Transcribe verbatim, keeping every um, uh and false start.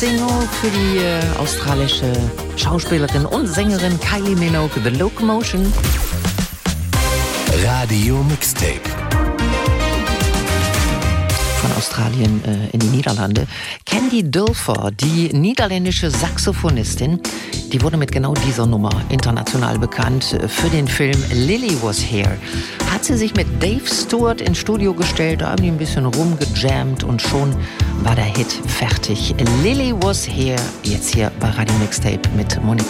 Single für die äh, australische Schauspielerin und Sängerin Kylie Minogue, The Locomotion. Radio Mixtape. Von Australien äh, in die Niederlande. Candy Dulfer, die niederländische Saxophonistin, die wurde mit genau dieser Nummer international bekannt. Für den Film Lily Was Here hat sie sich mit Dave Stewart ins Studio gestellt, da haben die ein bisschen rumgejammt und schon war der Hit fertig. Lily Was Here, jetzt hier bei Radio Mixtape mit Monika